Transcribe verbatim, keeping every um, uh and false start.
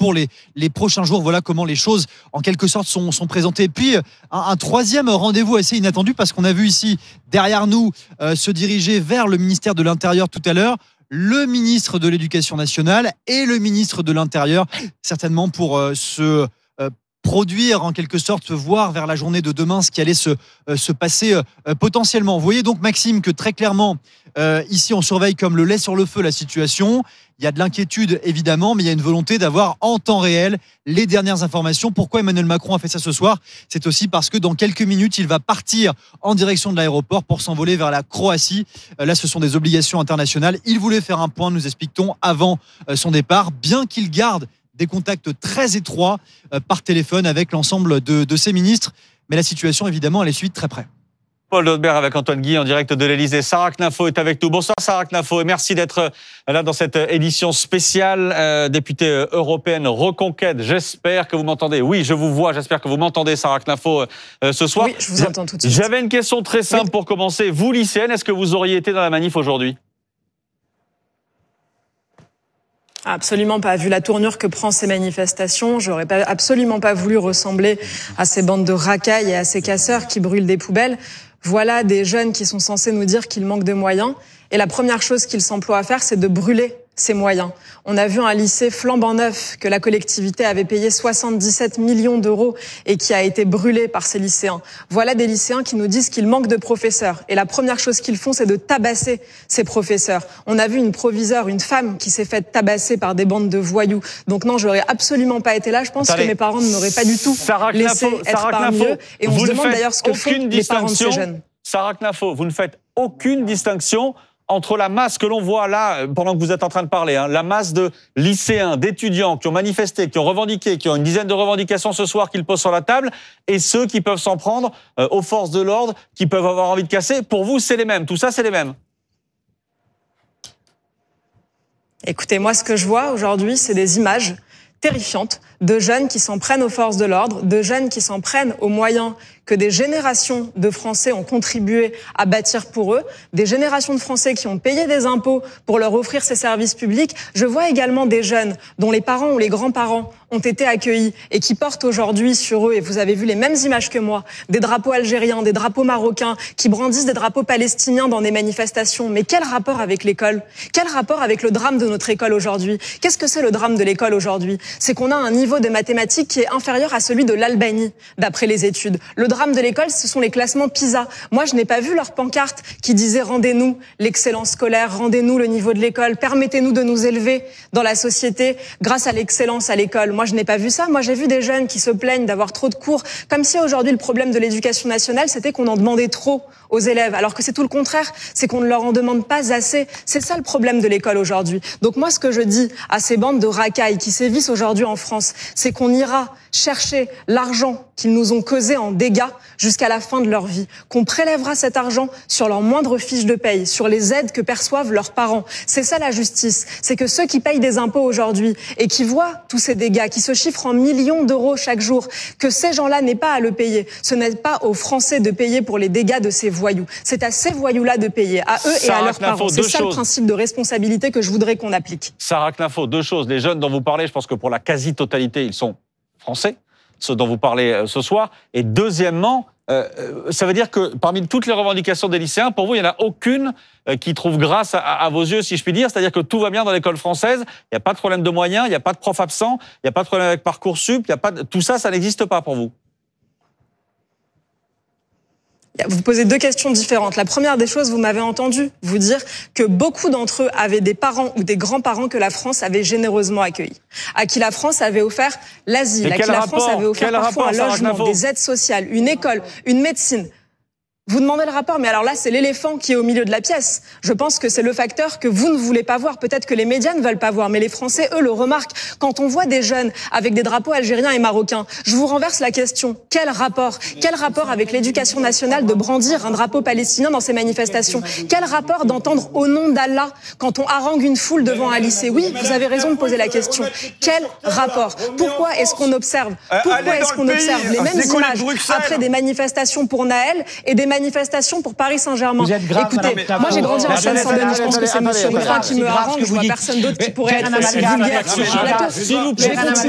pour les, les prochains jours. Voilà comment les choses, en quelque sorte, sont, sont présentées. Et puis, un, un troisième rendez-vous assez inattendu, parce qu'on a vu ici, derrière nous, euh, se diriger vers le ministère de l'Intérieur tout à l'heure, le ministre de l'Éducation nationale et le ministre de l'Intérieur, certainement pour euh, se euh, produire en quelque sorte, voir vers la journée de demain ce qui allait se, euh, se passer euh, potentiellement. Vous voyez donc, Maxime, que très clairement, euh, ici on surveille comme le lait sur le feu la situation. Il y a de l'inquiétude évidemment, mais il y a une volonté d'avoir en temps réel les dernières informations. Pourquoi Emmanuel Macron a fait ça ce soir ? C'est aussi parce que dans quelques minutes, il va partir en direction de l'aéroport pour s'envoler vers la Croatie. Là, ce sont des obligations internationales. Il voulait faire un point, nous explique-t-on, avant son départ, bien qu'il garde des contacts très étroits par téléphone avec l'ensemble de, de ses ministres. Mais la situation, évidemment, elle est suivie de très près. Paul Dautbert avec Antoine Guy en direct de l'Elysée. Sarah Knafo est avec nous. Bonsoir Sarah Knafo et merci d'être là dans cette édition spéciale. Euh, députée européenne Reconquête, j'espère que vous m'entendez. Oui, je vous vois, j'espère que vous m'entendez Sarah Knafo euh, ce soir. Oui, je vous entends tout de suite. J'avais une question très simple oui. pour commencer. Vous, lycéenne, est-ce que vous auriez été dans la manif aujourd'hui ? Absolument pas. Vu la tournure que prend ces manifestations, j'aurais pas, absolument pas voulu ressembler à ces bandes de racailles et à ces casseurs qui brûlent des poubelles. Voilà des jeunes qui sont censés nous dire qu'ils manquent de moyens. Et la première chose qu'ils s'emploient à faire, c'est de brûler ces moyens. On a vu un lycée flambant neuf que la collectivité avait payé soixante-dix-sept millions d'euros et qui a été brûlé par ces lycéens. Voilà des lycéens qui nous disent qu'ils manquent de professeurs. Et la première chose qu'ils font, c'est de tabasser ces professeurs. On a vu une proviseure, une femme qui s'est faite tabasser par des bandes de voyous. Donc non, j'aurais absolument pas été là. Je pense Attendez. que mes parents ne m'auraient pas du tout Sarah laissé Knafo, être Sarah parmi Knafo, eux. Et on se demande d'ailleurs ce que font les parents de ces jeunes. Sarah Knafo, vous ne faites aucune distinction entre la masse que l'on voit là, pendant que vous êtes en train de parler, hein, la masse de lycéens, d'étudiants qui ont manifesté, qui ont revendiqué, qui ont une dizaine de revendications ce soir qu'ils posent sur la table, et ceux qui peuvent s'en prendre euh, aux forces de l'ordre, qui peuvent avoir envie de casser. Pour vous, c'est les mêmes. Tout ça, c'est les mêmes. Écoutez, moi, ce que je vois aujourd'hui, c'est des images terrifiantes de jeunes qui s'en prennent aux forces de l'ordre, de jeunes qui s'en prennent aux moyens que des générations de Français ont contribué à bâtir pour eux, des générations de Français qui ont payé des impôts pour leur offrir ces services publics. Je vois également des jeunes dont les parents ou les grands-parents ont été accueillis et qui portent aujourd'hui sur eux, et vous avez vu les mêmes images que moi, des drapeaux algériens, des drapeaux marocains, qui brandissent des drapeaux palestiniens dans des manifestations. Mais quel rapport avec l'école ? Quel rapport avec le drame de notre école aujourd'hui ? Qu'est-ce que c'est le drame de l'école aujourd'hui ? C'est qu'on a un niveau de mathématiques qui est inférieur à celui de l'Albanie, d'après les études. Le drame de l'école, ce sont les classements PISA. Moi, je n'ai pas vu leur pancarte qui disait « Rendez-nous l'excellence scolaire, rendez-nous le niveau de l'école, permettez-nous de nous élever dans la société grâce à l'excellence à l'école ». Moi, je n'ai pas vu ça. Moi, j'ai vu des jeunes qui se plaignent d'avoir trop de cours, comme si aujourd'hui, le problème de l'éducation nationale, c'était qu'on en demandait trop aux élèves, alors que c'est tout le contraire, c'est qu'on ne leur en demande pas assez. C'est ça le problème de l'école aujourd'hui. Donc moi, ce que je dis à ces bandes de racailles qui sévissent aujourd'hui en France, c'est qu'on ira chercher l'argent qu'ils nous ont causé en dégâts jusqu'à la fin de leur vie, qu'on prélèvera cet argent sur leur moindre fiche de paye, sur les aides que perçoivent leurs parents. C'est ça la justice, c'est que ceux qui payent des impôts aujourd'hui et qui voient tous ces dégâts, qui se chiffrent en millions d'euros chaque jour, que ces gens-là n'aient pas à le payer. Ce n'est pas aux Français de payer pour les dégâts de ces voyous. C'est à ces voyous-là de payer, à eux et à leurs parents. C'est ça le principe de responsabilité que je voudrais qu'on applique. Sarah Knafo, deux choses. Les jeunes dont vous parlez, je pense que pour la quasi-totalité, ils sont français, ceux dont vous parlez ce soir. Et deuxièmement, euh, ça veut dire que parmi toutes les revendications des lycéens, pour vous, il n'y en a aucune euh, qui trouve grâce à, à vos yeux, si je puis dire. C'est-à-dire que tout va bien dans l'école française, il n'y a pas de problème de moyens, il n'y a pas de profs absents, il n'y a pas de problème avec Parcoursup, il y a pas de... tout ça, ça n'existe pas pour vous. Vous posez deux questions différentes. La première des choses, vous m'avez entendu vous dire que beaucoup d'entre eux avaient des parents ou des grands-parents que la France avait généreusement accueillis, à qui la France avait offert l'asile, à qui la France avait offert parfois un logement, des aides sociales, une école, une médecine. Vous demandez le rapport, mais alors là, c'est l'éléphant qui est au milieu de la pièce. Je pense que c'est le facteur que vous ne voulez pas voir. Peut-être que les médias ne veulent pas voir, mais les Français, eux, le remarquent. Quand on voit des jeunes avec des drapeaux algériens et marocains, je vous renverse la question. Quel rapport ? Quel rapport avec l'éducation nationale de brandir un drapeau palestinien dans ces manifestations ? Quel rapport d'entendre au nom d'Allah quand on harangue une foule devant un lycée ? Oui, vous avez raison de poser la question. Quel rapport ? Pourquoi est-ce qu'on observe Pourquoi est-ce qu'on observe les mêmes images après des manifestations pour Naël et des manifestation pour Paris Saint-Germain. Écoutez, moi j'ai grandi en Seine-Saint-Denis, je pense que c'est M. Ruffin qui me harangue, je vois personne d'autre qui pourrait être aussi vulgaire sur ce plateau. Je vais continuer.